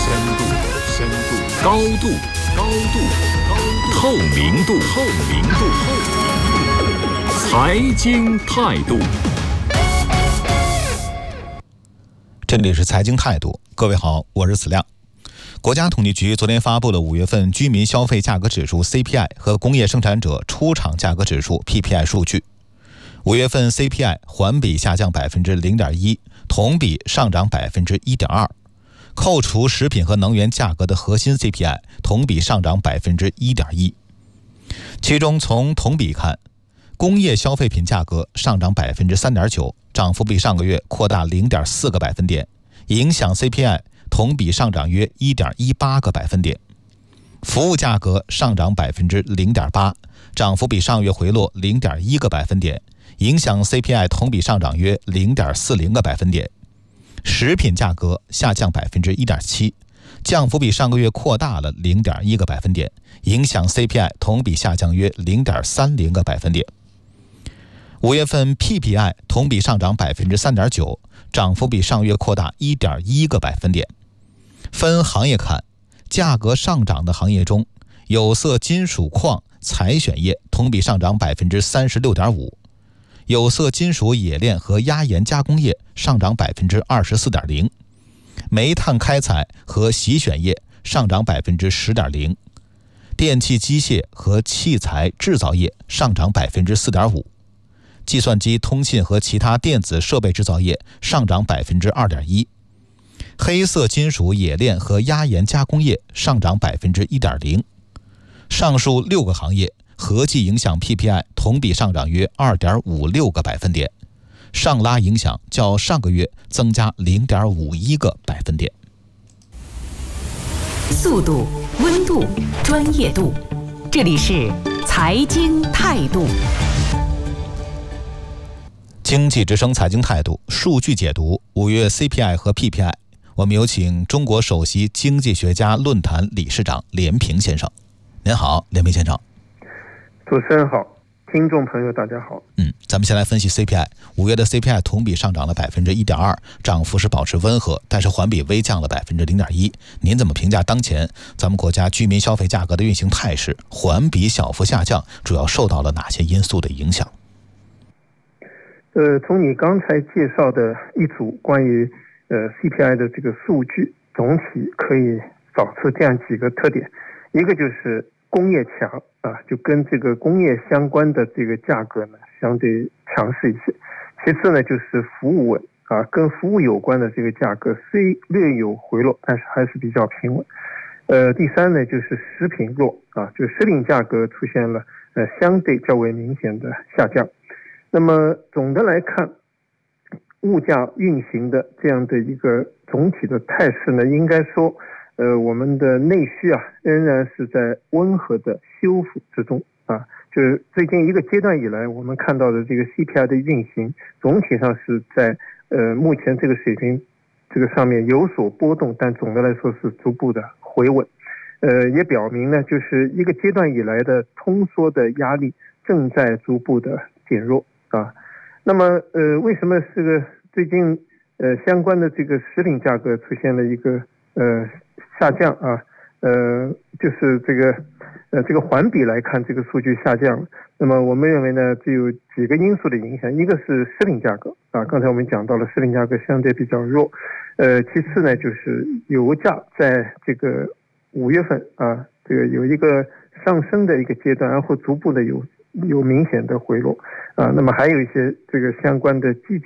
高度，透明度，财经态度。 这里是财经态度，各位好，我是子亮。国家统计局昨天发布了5月份居民消费价格指数 CPI 和工业生产者出厂价格指数 PPI 数据。5月份 CPI 环比下降 0.1%， 同比上涨 1.2%。扣除食品和能源价格的核心 CPI 同比上涨 1.1%。其中从同比看，工业消费品价格上涨 3.9%， 涨幅比上个月扩大 0.4个百分点，影响 CPI 同比上涨约 1.18个百分点。服务价格上涨 0.8%， 涨幅比上月回落 0.1个百分点，影响 CPI 同比上涨约 0.40个百分点。食品价格下降 1.7%， 降幅比上个月扩大了 0.1个百分点，影响 CPI 同比下降约 0.30个百分点。5月份 PPI 同比上涨 3.9%， 涨幅比上月扩大 1.1个百分点。分行业看，价格上涨的行业中，有色金属矿采选业同比上涨 36.5%，有色金属冶炼和压延加工业上涨 24.0%， 煤炭开采和洗选业上涨 10.0%， 电气机械和器材制造业上涨 4.5%， 计算机通信和其他电子设备制造业上涨 2.1%， 黑色金属冶炼和压延加工业上涨 1.0%。 上述6个行业合计影响 PPI 同比上涨约 2.56个百分点，上拉影响较上个月增加 0.51个百分点。 速度、温度、专业度，这里是财经态度。 经济之声财经态度数据解读5月 CPI 和 PPI， 我们有请中国首席经济学家论坛理事长连平先生。您好，连平先生。 主持人好，听众朋友大家好。 咱们先来分析 CPI。 5月的 CPI 同比上涨了 1.2%， 涨幅是保持温和，但是环比微降了 0.1%。 您怎么评价当前咱们国家居民消费价格的运行态势？环比小幅下降主要受到了哪些因素的影响？ 从你刚才介绍的一组关于CPI 的这个数据，总体可以找出这样几个特点。一个就是工业强就跟这个工业相关的这个价格呢相对强势一些。其次呢就是服务稳跟服务有关的这个价格虽略有回落，但是还是比较平稳。第三呢就是食品弱就食品价格出现了相对较为明显的下降。那么总的来看，物价运行的这样的一个总体的态势呢，应该说我们的内需仍然是在温和的修复之中就是最近一个阶段以来，我们看到的这个 CPI 的运行总体上是在目前这个水平这个上面有所波动，但总的来说是逐步的回稳。也表明呢，就是一个阶段以来的通缩的压力正在逐步的减弱那么为什么这个最近相关的这个食品价格出现了一个下降就是这个环比来看，这个数据下降了。那么我们认为呢，就有几个因素的影响。一个是食品价格刚才我们讲到了食品价格相对比较弱。其次呢就是油价在这个5月份这个有一个上升的一个阶段，然后逐步的有明显的回落那么还有一些这个相关的季